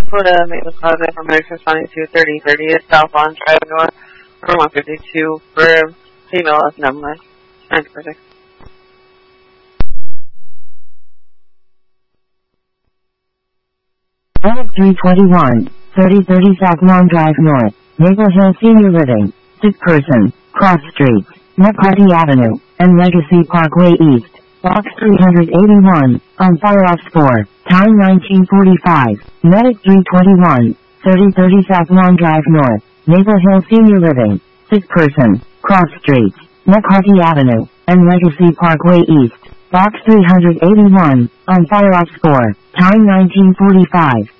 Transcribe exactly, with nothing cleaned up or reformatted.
Florida, maintenance closet, information responding to thirty thirty South Lawn Drive North, room one fifty-two, for female as number nine four six. three twenty-one, thirty thirty South Lawn Drive North, Maple Hill Senior Living, sick person, cross streets, McCarty Avenue, and Legacy Parkway East, box three eighty-one, on fire ops four, time nineteen forty-five, medic three twenty-one, thirty thirty South Lawn Drive North, Maple Hill Senior Living, sick person, cross streets, McCarty Avenue, and Legacy Parkway East, box three eighty-one, on fire ops four, time nineteen forty-five.